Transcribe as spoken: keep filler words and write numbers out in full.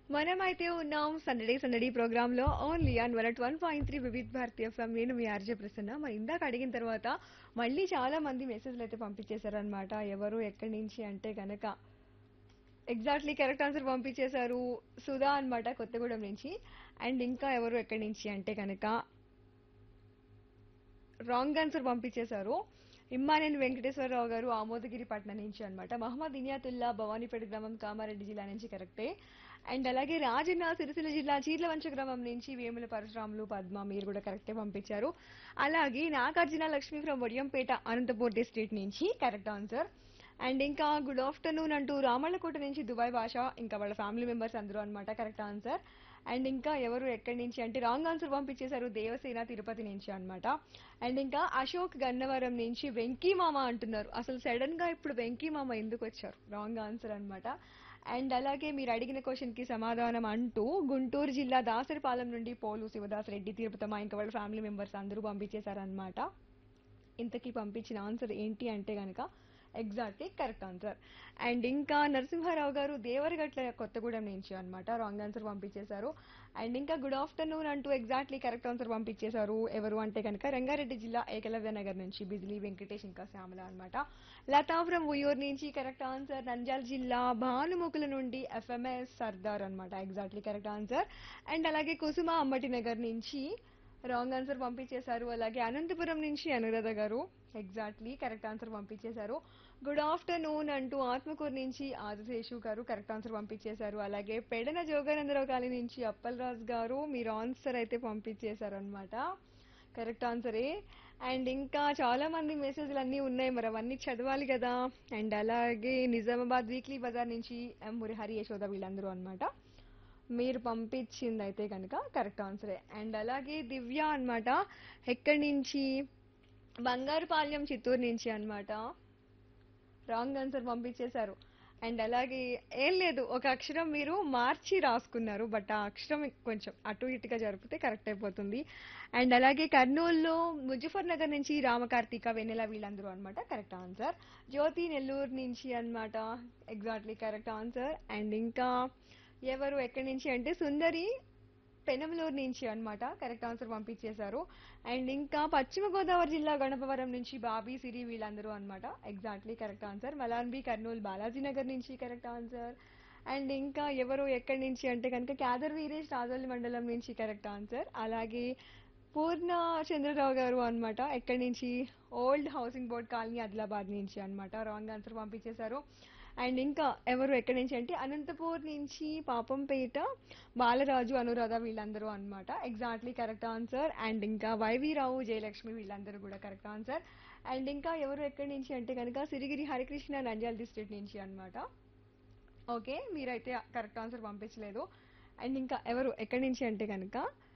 మనమైతే ఉన్నాం సందడి సందడి ప్రోగ్రామ్ లో only on one one point three Vividh Bharati FM. నేను మీ ఆర్జే ప్రసన్న. మరి ఇందాక అడిగిన తర్వాత మళ్ళీ చాలా మంది మెసేజ్లు అయితే పంపించేశారనమాట. ఎవరు ఎక్కడి నుంచి అంటే గనక ఎగ్జాక్ట్లీ కరెక్ట్ ఆన్సర్ పంపించేశారు సుధా అన్నమాట కొత్తగూడెం నుంచి. అండ్ ఇంకా ఎవరు ఎక్కడి నుంచి అంటే కనుక రాంగ్ ఆన్సర్ పంపించేశారు ఇమ్మానేని వెంకటేశ్వరరావు గారు ఆమోదగిరి పట్నం నుంచి అన్నమాట. మహమ్మద్ ఇనియాతుల్లా భవానీపేట గ్రామం కామారెడ్డి జిల్లా నుంచి కరెక్టే. అండ్ అలాగే రాజన్న సిరిసిల్ల జిల్లా చీర్లవంచ గ్రామం నుంచి వేముల పరశురాములు పద్మ మీరు కూడా కరెక్టే పంపించారు. అలాగే నాగార్జున లక్ష్మి ఫ్రమ్ వడియంపేట అనంతపూర్ డిస్ట్రిక్ట్ నుంచి కరెక్ట్ ఆన్సర్. అండ్ ఇంకా గుడ్ ఆఫ్టర్నూన్ అంటూ రామళ్ళకోట నుంచి దుబాయ్ భాష ఇంకా వాళ్ళ ఫ్యామిలీ మెంబర్స్ అందరూ అన్నమాట కరెక్ట్ ఆన్సర్. అండ్ ఇంకా ఎవరు ఎక్కడి నుంచి అంటే రాంగ్ ఆన్సర్ పంపించేశారు దేవసేన తిరుపతి నుంచి అన్నమాట. అండ్ ఇంకా అశోక్ గన్నవరం నుంచి వెంకీ మామ అంటున్నారు. అసలు సడన్ గా ఇప్పుడు వెంకీ మామ ఎందుకు వచ్చారు? రాంగ్ ఆన్సర్ అన్నమాట. అండ్ అలాగే మీరు అడిగిన క్వశ్చన్ కి సమాధానం అంటూ గుంటూరు జిల్లా దాసరిపాలెం నుండి పోలు శివదాస్ రెడ్డి తిరుపతమ్మ ఇంకా వాళ్ళ ఫ్యామిలీ మెంబర్స్ అందరూ పంపించేశారనమాట. ఇంతకీ పంపించిన ఆన్సర్ ఏంటి అంటే గనక ఎగ్జాక్ట్లీ కరెక్ట్ ఆన్సర్. అండ్ ఇంకా నరసింహారావు గారు దేవరగట్ల కొత్తగూడెం నుంచి అన్నమాట రాంగ్ ఆన్సర్ పంపించేశారు. అండ్ ఇంకా గుడ్ ఆఫ్టర్నూన్ అంటూ ఎగ్జాక్ట్లీ కరెక్ట్ ఆన్సర్ పంపించేశారు ఎవరు అంటే కనుక రంగారెడ్డి జిల్లా ఏకలవ్య నగర్ నుంచి బిజిలీ వెంకటేష్ ఇంకా శ్యామల అన్నమాట. లతా ఫ్రమ్ ఉయ్యూరు నుంచి కరెక్ట్ ఆన్సర్. నంద్యాల జిల్లా భానుముకుల నుండి ఎఫ్ఎంఎస్ సర్దార్ అన్నమాట ఎగ్జాక్ట్లీ కరెక్ట్ ఆన్సర్. అండ్ అలాగే కుసుమ అమ్మటి నగర్ నుంచి రాంగ్ ఆన్సర్ పంపించేశారు. అలాగే అనంతపురం నుంచి అనురాధ గారు ఎగ్జాక్ట్లీ కరెక్ట్ ఆన్సర్ పంపించేశారు. గుడ్ ఆఫ్టర్నూన్ అంటూ ఆత్మకూరు నుంచి ఆదిశేషు గారు కరెక్ట్ ఆన్సర్ పంపించేశారు. అలాగే పెడన జోగానందరావు కాలనీ నుంచి అప్పలరాజు గారు మీరు ఆన్సర్ అయితే పంపించేశారు అనమాట కరెక్ట్ ఆన్సరే. అండ్ ఇంకా చాలా మంది మెసేజ్లు అన్నీ ఉన్నాయి మరి అవన్నీ చదవాలి కదా. అండ్ అలాగే నిజామాబాద్ వీక్లీ బజార్ నుంచి ఎం మురిహరి యశోద వీళ్ళందరూ అన్నమాట మీరు పంపించింది అయితే కనుక కరెక్ట్ ఆన్సరే. అండ్ అలాగే దివ్య అన్నమాట ఎక్కడి నుంచి బంగారుపాలెం చిత్తూరు నుంచి అన్నమాట రాంగ్ ఆన్సర్ పంపించేశారు. అండ్ అలాగే ఏం లేదు ఒక అక్షరం మీరు మార్చి రాసుకున్నారు బట్ ఆ అక్షరం కొంచెం అటు ఇటుగా జరిపితే కరెక్ట్ అయిపోతుంది. అండ్ అలాగే కర్నూలులో ముజఫర్ నగర్ నుంచి రామకార్తిక వెన్నెల వీళ్ళందరూ అన్నమాట కరెక్ట్ ఆన్సర్. జ్యోతి నెల్లూరు నుంచి అన్నమాట ఎగ్జాక్ట్లీ కరెక్ట్ ఆన్సర్. అండ్ ఇంకా ఎవరు ఎక్కడి నుంచి అంటే సుందరి పెనమలూరు నుంచి అన్నమాట కరెక్ట్ ఆన్సర్ పంపించేశారు. అండ్ ఇంకా పశ్చిమ గోదావరి జిల్లా గణపవరం నుంచి బాబీ సిరి వీళ్ళందరూ అన్నమాట exactly correct answer. Malanbi Kurnool Balaji Nagar నుంచి కరెక్ట్ ఆన్సర్. అండ్ ఇంకా ఎవరు ఎక్కడి నుంచి అంటే కనుక క్యాదర్ వీరేష్ రాజోలి మండలం నుంచి కరెక్ట్ ఆన్సర్. అలాగే పూర్ణ చంద్రరావు గారు అన్నమాట ఎక్కడి నుంచి old housing board colony Adilabad నుంచి అన్నమాట రాంగ్ ఆన్సర్ పంపించేశారు. అండ్ ఇంకా ఎవరు ఎక్కడి నుంచి అంటే అనంతపూర్ నుంచి పాపంపేట బాలరాజు అనురాధ వీళ్ళందరూ అన్నమాట ఎగ్జాక్ట్లీ కరెక్ట్ ఆన్సర్. అండ్ ఇంకా వైవి రావు జయలక్ష్మి వీళ్ళందరూ కూడా కరెక్ట్ ఆన్సర్. అండ్ ఇంకా ఎవరు ఎక్కడి నుంచి అంటే కనుక సిరిగిరి హరికృష్ణ నంద్యాల డిస్ట్రిక్ట్ నుంచి అన్నమాట ఓకే మీరైతే కరెక్ట్ ఆన్సర్ పంపించలేదు. అండ్ ఇంకా ఎవరు ఎక్కడి నుంచి అంటే కనుక